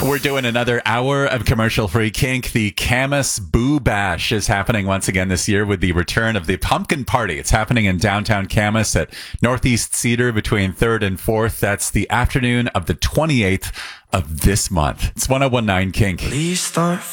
We're doing another hour of commercial-free kink. The Camas Boo Bash is happening once again this year with the return of the Pumpkin Party. It's happening in downtown Camas at Northeast Cedar between 3rd and 4th. That's the afternoon of the 28th of this month. It's 1019 Kink. Please start